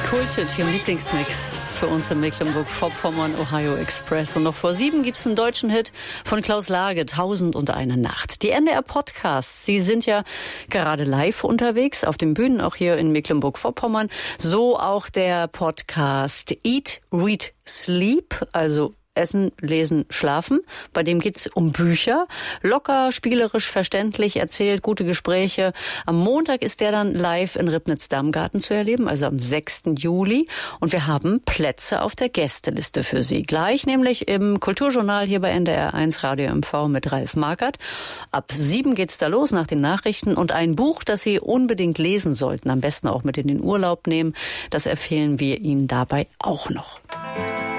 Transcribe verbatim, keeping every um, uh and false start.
Kultet hier im Lieblingsmix für uns in Mecklenburg-Vorpommern, Ohio Express. Und noch vor sieben gibt's einen deutschen Hit von Klaus Lage, Tausend und eine Nacht. Die N D R-Podcasts, Sie sind ja gerade live unterwegs auf den Bühnen, auch hier in Mecklenburg-Vorpommern. So auch der Podcast Eat, Read, Sleep, also Essen, Lesen, Schlafen. Bei dem geht's um Bücher. Locker, spielerisch, verständlich erzählt, gute Gespräche. Am Montag ist der dann live in Ribnitz-Damgarten zu erleben, also am sechsten Juli. Und wir haben Plätze auf der Gästeliste für Sie. Gleich nämlich im Kulturjournal hier bei N D R eins Radio M V mit Ralf Markert. Ab sieben geht's da los nach den Nachrichten. Und ein Buch, das Sie unbedingt lesen sollten, am besten auch mit in den Urlaub nehmen, das empfehlen wir Ihnen dabei auch noch.